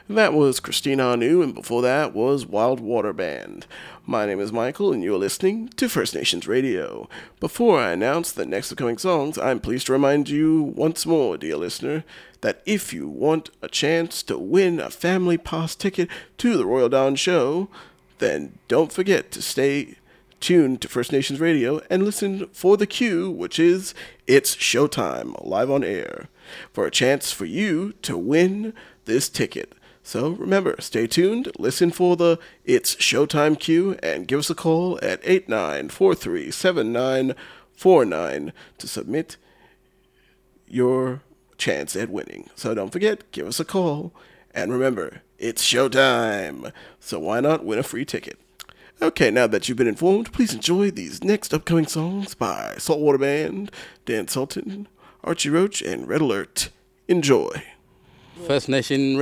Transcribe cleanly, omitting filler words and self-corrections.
That was Christina Anu, and before that was Wild Water Band. My name is Michael, and you're listening to First Nations Radio. Before I announce the next upcoming songs, I'm pleased to remind you once more, dear listener, that if you want a chance to win a family pass ticket to the Royal Dawn Show, then don't forget to stay tuned to First Nations Radio and listen for the cue, which is It's Showtime, live on air, for a chance for you to win this ticket. So remember, stay tuned, listen for the It's Showtime cue, and give us a call at 8943-7949 to submit your chance at winning. So don't forget, give us a call, and remember, it's showtime, so why not win a free ticket? Okay, now that you've been informed, please enjoy these next upcoming songs by Saltwater Band, Dan Sultan, Archie Roach, and Red Alert. Enjoy. First Nation